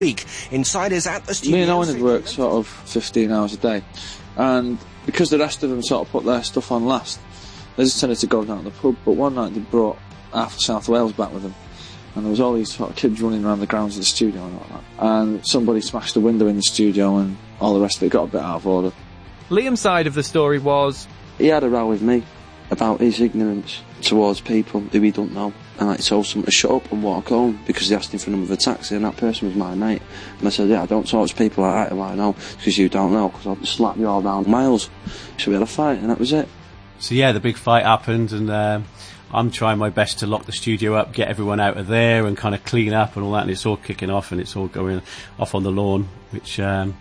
week. Insiders at the studio. Me and Owen had worked sort of 15 hours a day, and because the rest of them sort of put their stuff on last, they just tended to go down to the pub. But one night they brought half of South Wales back with them, and there was all these sort of kids running around the grounds of the studio and all that. And somebody smashed the window in the studio, and all the rest of it got a bit out of order. Liam's side of the story was... He had a row with me about his ignorance towards people who he don't know. And I told someone to shut up and walk home because they asked him for the number of a taxi, and that person was my mate. And I said, yeah, I don't talk to people like that who I know because you don't know, because I'll slap you all down miles. So we had a fight, and that was it. So yeah, the big fight happened, and I'm trying my best to lock the studio up, get everyone out of there and kind of clean up and all that, and it's all kicking off and it's all going off on the lawn, which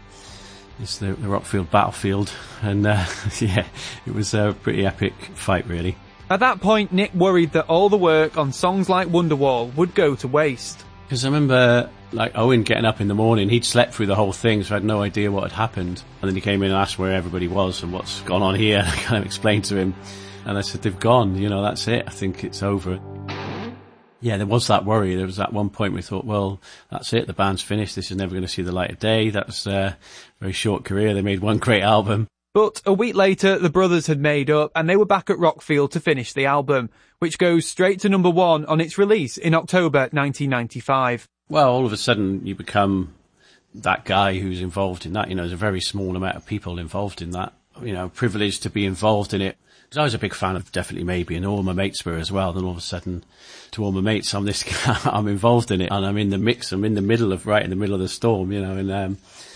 is the Rockfield battlefield. And yeah, it was a pretty epic fight, really. At that point, Nick worried that all the work on songs like Wonderwall would go to waste. Because I remember, like, Owen getting up in the morning, he'd slept through the whole thing, so I had no idea what had happened. And then he came in and asked where everybody was and what's gone on here. I kind of explained to him. And I said, they've gone, that's it. I think it's over. Yeah, there was that worry. There was at one point we thought, well, that's it. The band's finished. This is never going to see the light of day. That was a very short career. They made one great album. But a week later, the brothers had made up and they were back at Rockfield to finish the album, which goes straight to number 1 on its release in October 1995. Well, all of a sudden you become that guy who's involved in that. There's a very small amount of people involved in that. Privileged to be involved in it. Because I was a big fan of Definitely Maybe, and all my mates were as well. Then all of a sudden, to all my mates, I'm this guy, I'm involved in it, and I'm in the mix. I'm in the middle of the storm, and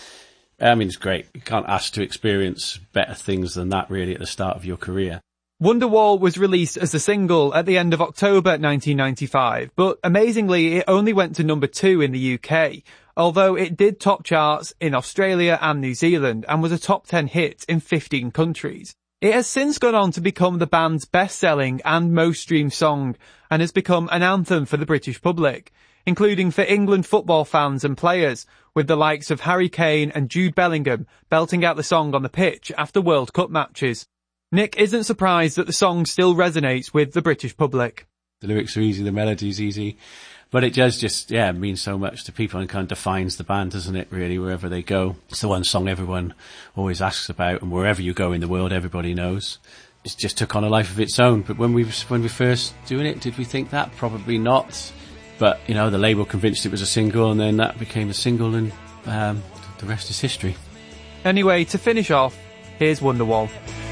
it's great. You can't ask to experience better things than that, really, at the start of your career. Wonderwall was released as a single at the end of October 1995, but amazingly, it only went to number 2 in the UK, although it did top charts in Australia and New Zealand and was a top 10 hit in 15 countries. It has since gone on to become the band's best-selling and most-streamed song, and has become an anthem for the British public, including for England football fans and players, with the likes of Harry Kane and Jude Bellingham belting out the song on the pitch after World Cup matches. Nick isn't surprised that the song still resonates with the British public. The lyrics are easy, the melody's easy, but it does just, mean so much to people and kind of defines the band, doesn't it, really, wherever they go. It's the one song everyone always asks about, and wherever you go in the world, everybody knows. It just took on a life of its own, but when we first doing it, did we think that? Probably not. But, the label convinced it was a single, and then that became a single, and the rest is history. Anyway, to finish off, here's Wonderwall.